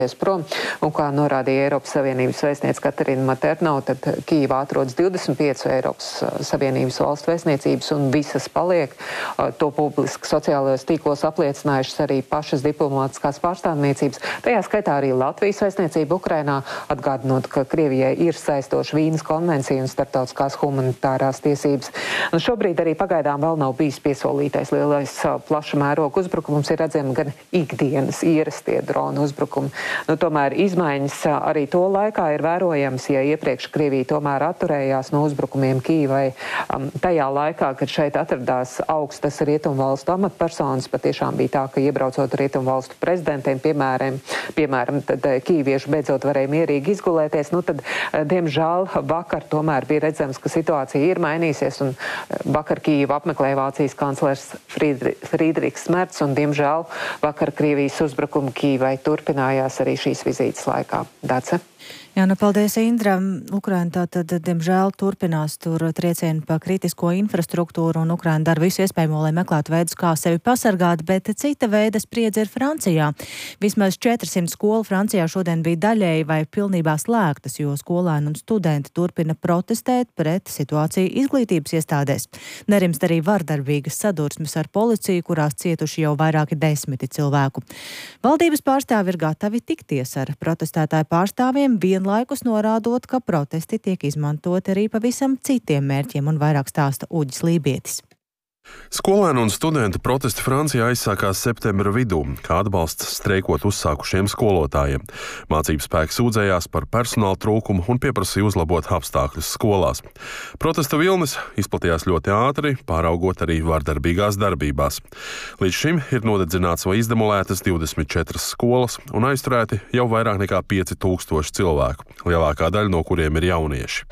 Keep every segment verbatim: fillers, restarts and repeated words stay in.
prom, un kā norādīja Eiropas Savienības vēstniece Katarina Maternau, tad Kijivā atrodas divdesmit piecas Eiropas Savienības valstu vēstniecības un visas paliek. To publiski sociālajos tīklos apliecinājušas arī pašas diplomātiskās pārstāvniecības. Tajā skaitā arī Latvijas vēstniecība Ukrainā, atgādinot, ka Krievijai ir saistoša Vīnes konvencija un starptautiskās humanitārās tiesības. Un šobrīd arī pagaidām vēl nav bijis piesolītais lielais plaša mēroga uzbrukums, ir redzami gan ikdienas ierastie dronu uzbrukumi. Nu, tomēr izmaiņas arī to laikā ir vērojams, ja iepriekš Krievija tomēr atturējās no uzbrukumiem Kijivai. Um, tajā laikā, kad šeit atradās augstas rietumvalstu amatpersonas, patiešām bija tā, ka iebraucot rietumvalstu prezidentiem, piemēram, piemēram tad kijivieši beidzot varēja mierīgi izgulēties, nu tad, diemžēl, vakar tomēr bija redzams, ka situācija ir mainīsies, un vakar Kijivu apmeklēja Vācijas kanclers Friedrichs Merts, un, diemžēl, vakar Krievijas uzbrukumi Kijivai turpinājās arī šīs vizītes laikā. Dace? Jā, nu paldies, Indra. Ukraina tātad, diemžēl, turpinās tur triecienu pa kritisko infrastruktūru, un Ukraina dara visu iespējamo, lai meklētu veidus, kā sevi pasargāt, bet cita veida spriedze ir Francijā. Vismaz četrsimt skolu Francijā šodien bija daļēji vai pilnībā slēgtas, jo skolēni un studenti turpina protestēt pret situāciju izglītības iestādēs. Nerimst arī vardarbīgas sadursmes ar policiju, kurās cietuši jau vairāki desmiti cilvēku. Valdības pārstāvi ir gatavi tikties ar protestētāju pārstāvjiem, vienlaikus norādot, ka protesti tiek izmantoti arī pavisam citiem mērķiem, un vairāk stāsta Uģis Lībietis. Skolēnu un studentu protesti Francijā aizsākās septembra vidū, kā atbalsts streikot uzsākušiem skolotājiem. Mācību spēki sūdzējās par personāla trūkumu un pieprasīja uzlabot apstākļus skolās. Protesta vilnis izplatījās ļoti ātri, pāraugot arī vardarbīgās darbībās. Līdz šim ir nodedzināts vai izdemolētas divdesmit četras skolas un aizturēti jau vairāk nekā pieci tūkstoši cilvēku, lielākā daļa no kuriem ir jaunieši.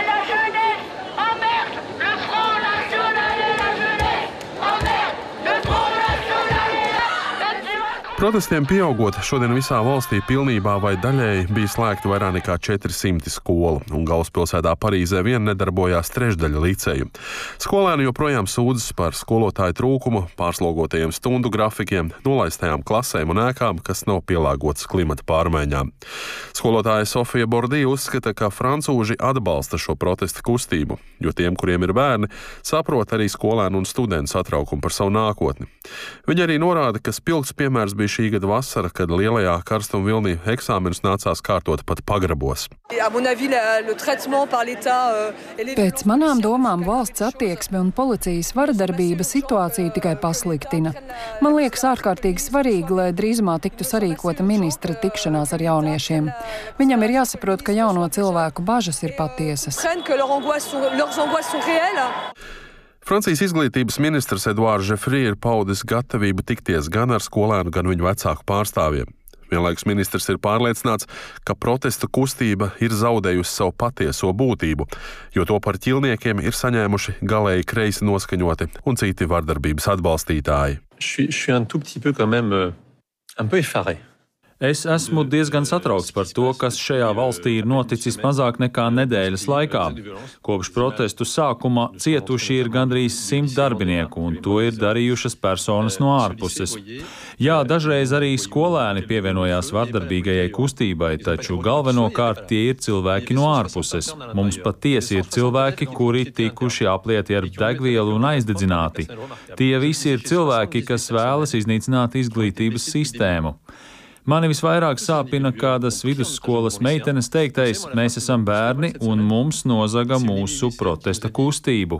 Protestiem pieaugot, šodien visā valstī pilnībā vai daļēji bija slēgta vairāk nekā četrsimt skolu, un galvaspilsētā Parīzē vien nedarbojās trešdaļa liceju. Skolēni joprojām sūdzas par skolotāju trūkumu, pārslogotajiem stundu grafikiem, nolaistajām klasēm un ēkām, kas nav pielāgotas klimata pārmaiņām. Skolotāja Sofija Bordī uzskata, ka francūži atbalsta šo protestu kustību, jo tiem, kuriem ir bērni, saprot arī skolēnu un studentu satraukumu par savu nākotni. Viņa arī norāda, ka spilgts piemērs bija šī gada vasara, kad lielajā karstuma vilnī eksāmenus nācās kārtot pat pagrabos. Pēc manām domām valsts attieksme un policijas vardarbība situāciju tikai pasliktina. Man liekas ārkārtīgi svarīgi, lai drīzumā tiktu sarīkota ministra tikšanās ar jauniešiem. Viņam ir jāsaprot, ka jauno cilvēku bažas ir patiesas. Francijas izglītības ministrs Eduards Jeffrey ir paudis gatavību tikties gan ar skolēnu, gan viņu vecāku pārstāvjiem. Vienlaikus ministrs ir pārliecināts, ka protesta kustība ir zaudējusi savu patieso būtību, jo to par ķilniekiem ir saņēmuši galēji kreisi noskaņoti un citi vardarbības atbalstītāji. Es esmu diezgan satraukts par to, kas šajā valstī ir noticis mazāk nekā nedēļas laikā. Kopš protestu sākuma cietuši ir gandrīz simt darbinieku, un to ir darījušas personas no ārpuses. Jā, dažreiz arī skolēni pievienojās vardarbīgajai kustībai, taču galvenokārt tie ir cilvēki no ārpuses. Mums patiesi ir cilvēki, kuri tikuši aplieti ar degvielu un aizdedzināti. Tie visi ir cilvēki, kas vēlas iznīcināt izglītības sistēmu. Mani visvairāk sāpina kādas vidusskolas meitenes teiktais, mēs esam bērni un mums nozaga mūsu protesta kustību.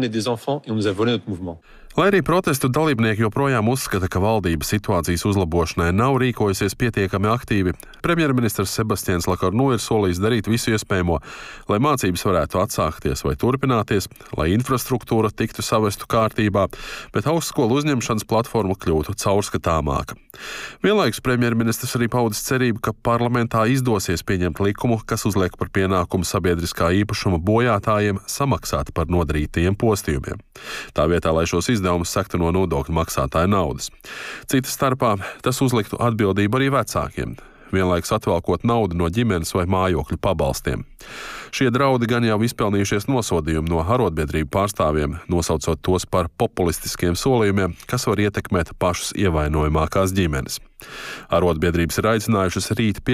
Lai arī protestu dalībnieki joprojām uzskata, ka valdība situācijas uzlabošanai nav rīkojusies pietiekami aktīvi, premjerministrs Sebastians Lecornu ir solījis darīt visu iespējamo, lai mācības varētu atsākties vai turpināties, lai infrastruktūra tiktu savestu kārtībā, bet augstskolu uzņemšanas platforma kļūtu caurskatāmāka. Vienlaikus premjerministrs arī paudis cerību, ka parlamentā izdosies pieņemt likumu, kas uzliek par pienākumu sabiedriskā īpašuma bojātājiem samaksāt par nodarītajiem postījumiem. Tā vietā, lai šos izdevumus sektu no nodokļu maksātāja naudas. Cita starpā tas uzliktu atbildību arī vecākiem, vienlaikus atvēlkot naudu no ģimenes vai mājokļu pabalstiem. Šie draudi gan jau izpelnījušies nosodījumu no arotbiedrību pārstāvjiem, nosaucot tos par populistiskiem solījumiem, kas var ietekmēt pašas ievainojamākās ģimenes. Arotbiedrības ir aicinājušas rīt